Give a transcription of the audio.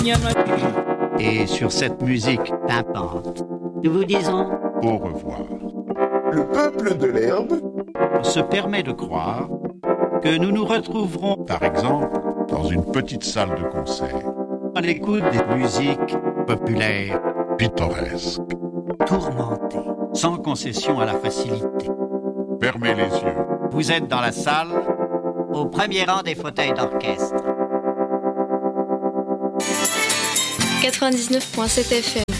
Et sur cette musique pimpante, nous vous disons au revoir. Le peuple de l'herbe se permet de croire que nous nous retrouverons, par exemple, dans une petite salle de concert, à l'écoute des musiques populaires, pittoresques, tourmentées, sans concession à la facilité. Fermez les yeux. Vous êtes dans la salle, au premier rang des fauteuils d'orchestre. 99.7 FM.